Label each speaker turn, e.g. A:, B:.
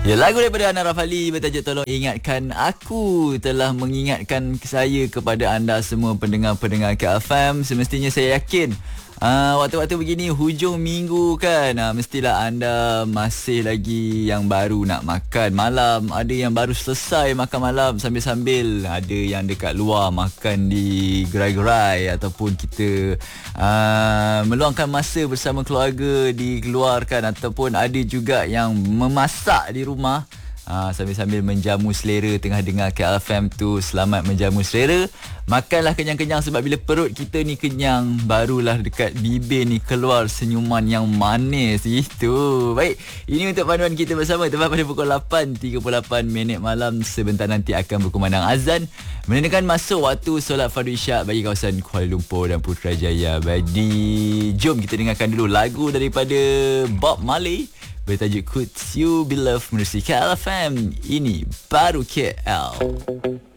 A: Ya, lagu daripada Ana Rafali bertajuk Tolong Ingatkan Aku telah mengingatkan saya kepada anda semua pendengar-pendengar KFM. Semestinya saya yakin waktu-waktu begini hujung minggu kan, mestilah anda masih lagi yang baru nak makan malam, ada yang baru selesai makan malam sambil-sambil, ada yang dekat luar makan di gerai-gerai, ataupun kita meluangkan masa bersama keluarga di luar kan, ataupun ada juga yang memasak di rumah sambil-sambil menjamu selera tengah dengar KLFM tu. Selamat menjamu selera. Makanlah kenyang-kenyang, sebab bila perut kita ni kenyang, barulah dekat bibir ni keluar senyuman yang manis itu. Baik, ini untuk panduan kita bersama tepat pada pukul 8.38 malam. Sebentar nanti akan berkumandang azan, menandakan masuk waktu solat fardu isyak bagi kawasan Kuala Lumpur dan Putrajaya. Jadi jom kita dengarkan dulu lagu daripada Bob Marley bertajuk Could You Be Loved menerusi KLFM. Ini baru KL.